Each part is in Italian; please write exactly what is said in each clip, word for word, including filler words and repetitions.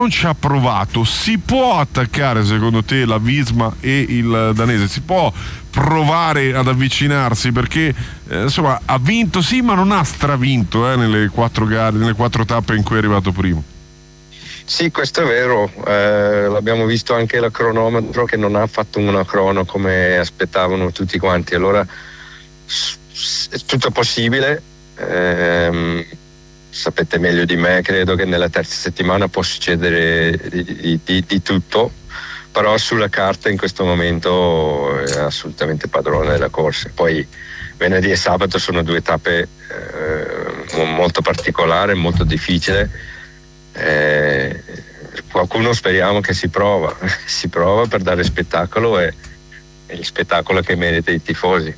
non ci ha provato, si può attaccare secondo te la Visma e il danese? Si può provare ad avvicinarsi? Perché eh, insomma ha vinto sì, ma non ha stravinto eh, nelle quattro gare, nelle quattro tappe in cui è arrivato primo. Sì, questo è vero, eh, l'abbiamo visto anche la cronometro che non ha fatto una crono come aspettavano tutti quanti, allora è tutto possibile. ehm, Sapete meglio di me, credo che nella terza settimana può succedere di, di, di tutto, però sulla carta in questo momento è assolutamente padrone della corsa. Poi venerdì e sabato sono due tappe eh, molto particolari, molto difficili. Eh, qualcuno speriamo che si prova, si prova per dare spettacolo e, e il spettacolo che merita i tifosi.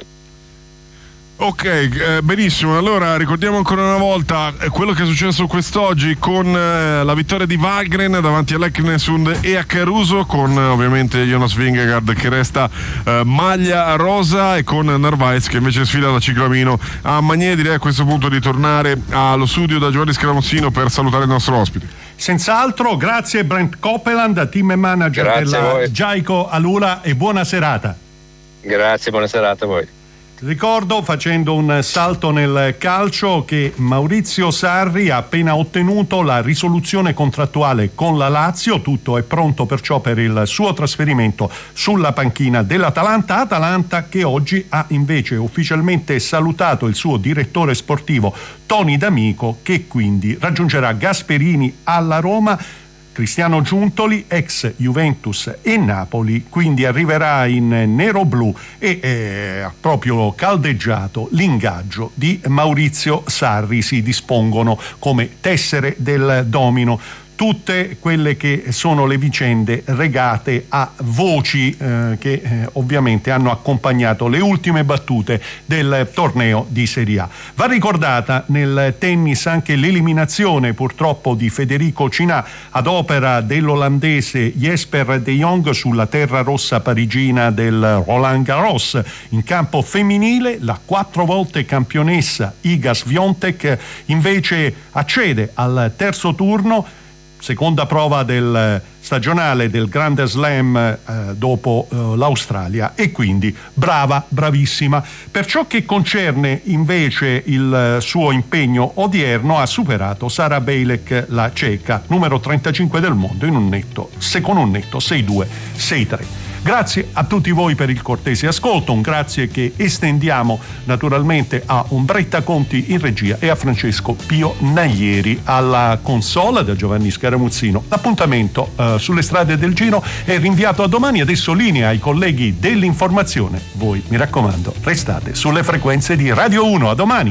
Ok, eh, benissimo. Allora ricordiamo ancora una volta eh, quello che è successo quest'oggi con eh, la vittoria di Wahlgren davanti a Leknesund e a Caruso, con eh, ovviamente Jonas Vingegaard che resta eh, maglia rosa, e con Narvaez che invece sfida da ciclamino a Magné. Direi a questo punto di tornare allo studio da Giovanni Scaramuzzino per salutare il nostro ospite. Senz'altro, grazie Brent Copeland, team manager Grazie della Jayco Alula, e buona serata. Grazie, buona serata a voi. Ricordo, facendo un salto nel calcio, che Maurizio Sarri ha appena ottenuto la risoluzione contrattuale con la Lazio. Tutto è pronto perciò per il suo trasferimento sulla panchina dell'Atalanta. Atalanta che oggi ha invece ufficialmente salutato il suo direttore sportivo Tony D'Amico, che quindi raggiungerà Gasperini alla Roma. Cristiano Giuntoli, ex Juventus e Napoli, quindi arriverà in nero-blu e eh, ha proprio caldeggiato l'ingaggio di Maurizio Sarri. Si dispongono come tessere del domino tutte quelle che sono le vicende legate a voci eh, che eh, ovviamente hanno accompagnato le ultime battute del torneo di Serie A. Va ricordata nel tennis anche l'eliminazione purtroppo di Federico Cinà ad opera dell'olandese Jesper de Jong sulla terra rossa parigina del Roland Garros. In campo femminile la quattro volte campionessa Iga Swiatek invece accede al terzo turno, seconda prova del stagionale del Grande Slam eh, dopo eh, l'Australia, e quindi brava, bravissima. Per ciò che concerne invece il suo impegno odierno, ha superato Sara Bejlek, la ceca, numero trentacinque del mondo, in un netto, con un netto sei due sei tre. Grazie a tutti voi per il cortese ascolto, un grazie che estendiamo naturalmente a Ombretta Conti in regia e a Francesco Pio Naglieri alla console, da Giovanni Scaramuzzino. L'appuntamento eh, sulle strade del Giro è rinviato a domani. Adesso linea ai colleghi dell'informazione. Voi, mi raccomando, restate sulle frequenze di Radio uno. A domani.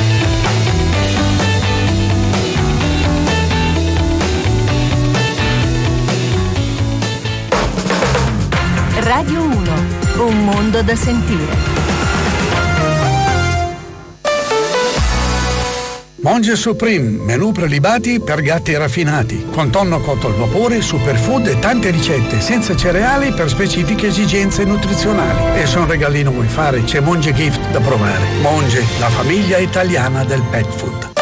Radio uno, un mondo da sentire. Monge Supreme, menù prelibati per gatti raffinati, con tonno cotto al vapore, superfood e tante ricette senza cereali per specifiche esigenze nutrizionali. E se un regalino vuoi fare, c'è Monge Gift da provare. Monge, la famiglia italiana del pet food.